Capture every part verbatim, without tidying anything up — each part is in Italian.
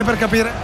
per capire?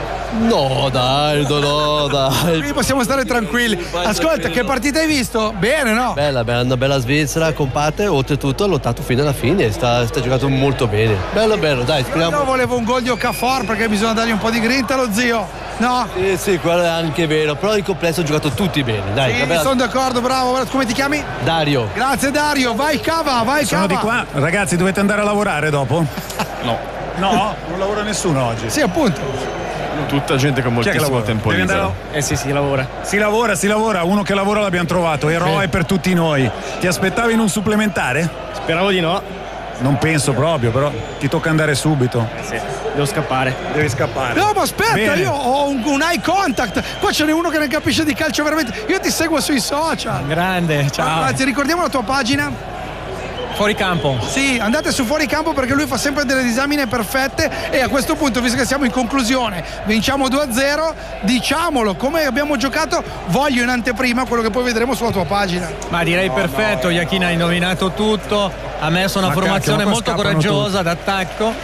No, dai, no, no, dai. Qui possiamo stare tranquilli. Ascolta, che partita hai visto? Bene, no? Bella, bella, una bella Svizzera, compatta e oltretutto ha lottato fino alla fine, sta, sta giocando molto bene. Bello, bello, dai, speriamo. Io volevo un gol di Okafor perché bisogna dargli un po' di grinta allo zio. No? Sì, sì, quello è anche vero, però in complesso hanno giocato tutti bene, dai. Sì, sono d'accordo, bravo. Come ti chiami? Dario. Grazie Dario, vai Cava, vai Sono Cava. di qua. Ragazzi, dovete andare a lavorare dopo? No. No? Non lavora nessuno oggi. Sì, appunto. Tutta gente con moltissimo tempo libero. Eh sì, si lavora. Si lavora, si lavora. Uno che lavora l'abbiamo trovato, eroe per tutti noi. Ti aspettavi in un supplementare? Speravo di no. Non penso proprio, però ti tocca andare subito. Eh sì, devo scappare. Devi scappare. No, ma aspetta, Bene. io ho un, un eye contact. Qua ce n'è uno che ne capisce di calcio veramente. Io ti seguo sui social. Grande, ciao. Grazie, ricordiamo la tua pagina. Fuori campo. Sì, andate su Fuori Campo perché lui fa sempre delle disamine perfette e a questo punto, visto che siamo in conclusione, vinciamo due a zero, diciamolo come abbiamo giocato, voglio in anteprima quello che poi vedremo sulla tua pagina. Ma direi no, perfetto, no. Iachina ha indovinato tutto, ha messo una ma formazione cacchio, molto coraggiosa d'attacco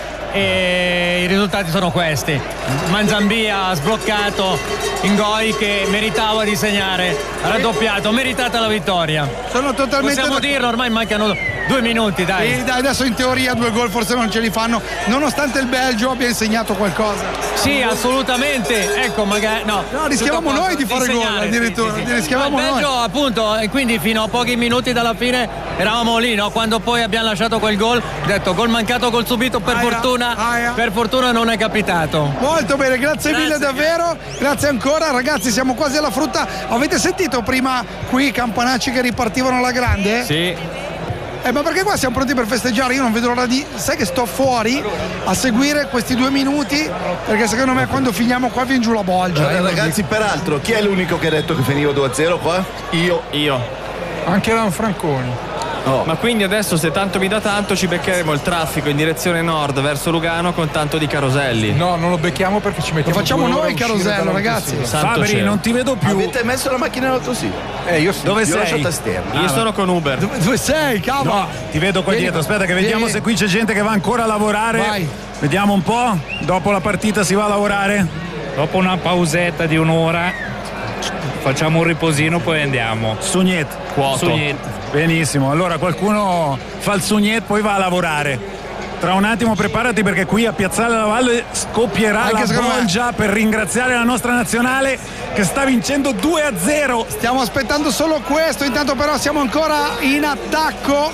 e i risultati sono questi. Manzambia ha sbloccato Ingoi che meritava di segnare, ha raddoppiato, meritata la vittoria. Sono totalmente Possiamo dirlo, ormai mancano due minuti, dai. Sì, dai, adesso in teoria due gol forse non ce li fanno, nonostante il Belgio abbia insegnato qualcosa. Sì, assolutamente. Ecco, magari no. No, rischiavamo noi di fare gol addirittura. Sì, sì, sì. Rischiavamo il Belgio, noi. appunto, e quindi fino a pochi minuti dalla fine eravamo lì, no? Quando poi abbiamo lasciato quel gol, ho detto gol mancato, gol subito, per Aia, fortuna, aia. per fortuna non è capitato. Molto bene, grazie, Grazie, mille davvero, grazie ancora ragazzi, siamo quasi alla frutta. Avete sentito prima qui i campanacci che ripartivano alla grande? Sì. Eh, ma perché qua siamo pronti per festeggiare? Io non vedo l'ora di. Sai che sto fuori a seguire questi due minuti? Perché secondo me quando finiamo qua viene giù la bolgia. Eh, ragazzi, peraltro, chi è l'unico che ha detto che finiva due a zero qua? Io. Io. Anche Lanfranconi. No. Ma quindi adesso, se tanto mi dà tanto, ci beccheremo il traffico in direzione nord verso Lugano con tanto di caroselli. No, non lo becchiamo perché ci mettiamo. Lo facciamo due ore noi il a uscire carosello, dall'autosilo. ragazzi. Santo Fabri, cielo. non ti vedo più. Avete messo la macchina all'autosilo? Eh, io sì. Dove Io ho sei? lasciato esterno. Io sono con Uber. Dove, dove sei, cava? No, ti vedo qua Vieni dietro. qua. Aspetta che vediamo Vieni. se qui c'è gente che va ancora a lavorare. Vai. Vediamo un po'. Dopo la partita si va a lavorare. Dopo una pausetta di un'ora facciamo un riposino, poi andiamo. Sugnet. Quoto. Sugnet. Benissimo. Allora qualcuno fa il sugnet, poi va a lavorare. Tra un attimo preparati perché qui a Piazzale della Valle scoppierà Anche la secondo me. bolgia per ringraziare la nostra nazionale che sta vincendo due a zero. Stiamo aspettando solo questo, intanto però siamo ancora in attacco.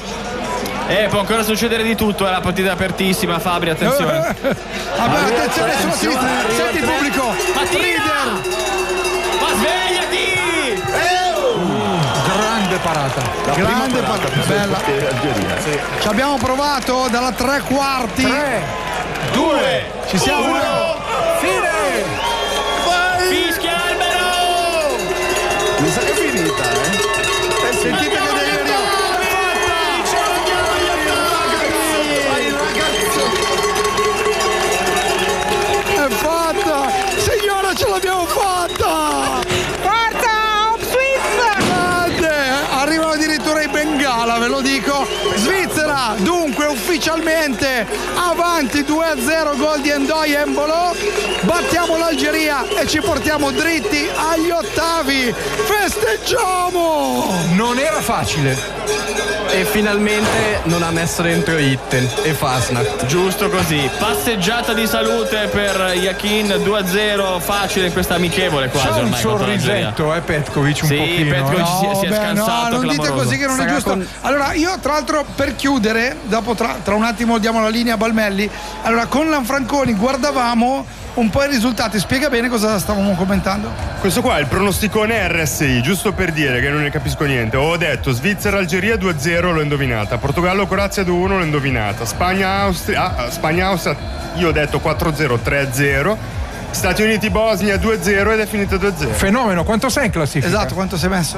Eh, può ancora succedere di tutto, è la partita apertissima, Fabri, attenzione. Vabbè, attenzione sulla sinistra, senti il pubblico. Ma tira! Rider. Ma svegliati! Grande parata. Grande parata, bella. Algeria. Sì. Ci abbiamo provato dalla tre quarti. tre, due, ci siamo. uno, fine! Fischia albero! Mi sa che è finita, eh? E sentite che delirio. È fatta! Signora, ce l'abbiamo fatta! Forza, Hop Swiss! Grande! Arrivano addirittura i Bengala, ve lo dico. Svizzera, dunque ufficialmente avanti due a zero, gol di Ndoye e Embolo. Battiamo l'Algeria e ci portiamo dritti agli ottavi. Festeggiamo! Non era facile. E finalmente non ha messo dentro Itten e Fasnacht. Giusto così. Passeggiata di salute per Yakin, due a zero, facile in questa amichevole quasi C'è un ormai contro l'Algeria. sorrisetto, eh, Petkovic un Sì, pochino. Petkovic eh. si è- si è vabbè, scansato, no, non dite clamoroso. così che non è Sarà giusto. con- Allora, io tra l'altro per chiudere, dopo tra, tra un attimo diamo la linea a Balmelli. Allora, con Lanfranconi guardavamo un po' i risultati. Spiega bene cosa stavamo commentando. Questo qua è il pronosticone R S I, giusto per dire che non ne capisco niente. Ho detto Svizzera-Algeria due a zero, l'ho indovinata. Portogallo-Croazia due a uno, l'ho indovinata. Spagna-Austria, ah, Spagna-Austria, io ho detto quattro a zero, tre a zero. Stati Uniti-Bosnia due a zero ed è finita due a zero. Fenomeno, quanto sei in classifica? Esatto, quanto sei messo?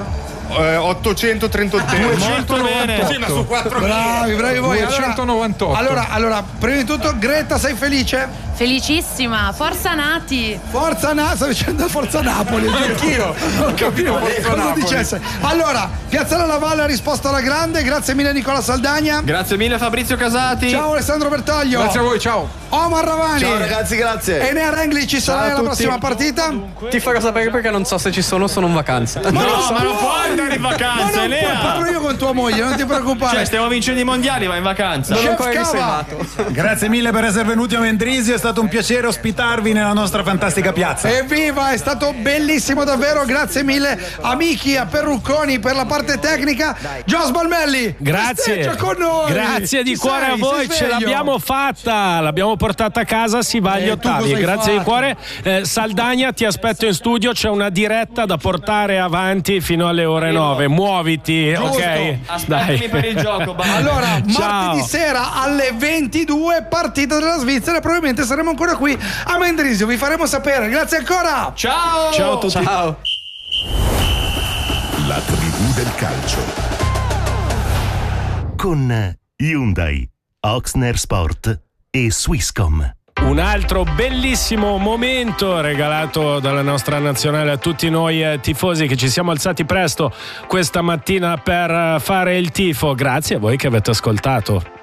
eh, ottocentotrentotto. Molto bene. Sì, ma su quattro Bravi, bravi voi. duecentonovantotto. Allora, allora, prima di tutto, Greta, sei felice? Felicissima, forza Nati. Forza Napoli, sto dicendo Forza Napoli. Anch'io. Non capivo Forza cosa Napoli. dicesse. Allora, Piazzale alla Valle ha risposto alla grande. Grazie mille Nicola Saldagna. Grazie mille Fabrizio Casati. Ciao Alessandro Bertoglio. Grazie a voi, ciao. Omar Ravani. Ciao ragazzi, grazie. Enea Rengli, ci sarai alla prossima partita? Ti farò sapere perché non so se ci sono, sono in vacanza. Ma No, non so- ma non puoi andare in Ma vacanza, non puoi, Enea. parlo io con tua moglie, non ti preoccupare. Cioè, stiamo vincendo i mondiali, vai in vacanza. Non ho Chef ancora Cava. riservato. Grazie mille per essere venuti a Mendrisio, è stato un piacere ospitarvi nella nostra fantastica piazza. Evviva, è stato bellissimo davvero, grazie mille amici a Perrucconi per la parte tecnica. Gio Sbalmelli, Grazie. festeggia con noi. Grazie di Ci cuore sei? a voi, Sei ce sveglio? l'abbiamo fatta, l'abbiamo portata a casa, si va agli E tu ottavi. cosa hai Grazie di fatto? cuore. Eh, Saldagna, ti aspetto in studio, c'è una diretta da portare avanti fino alle ore nove. Muoviti, Giusto. ok? Aspettami per il gioco, Barbara. Allora, Ciao. martedì sera alle ventidue, partita della Svizzera. Probabilmente saremo ancora qui a Mendrisio. Vi faremo sapere. Grazie ancora. Ciao. Ciao a tutti. Ciao. La tribù del calcio con Hyundai, Oxner Sport e Swisscom. Un altro bellissimo momento regalato dalla nostra nazionale a tutti noi eh, tifosi che ci siamo alzati presto questa mattina per eh, fare il tifo. Grazie a voi che avete ascoltato.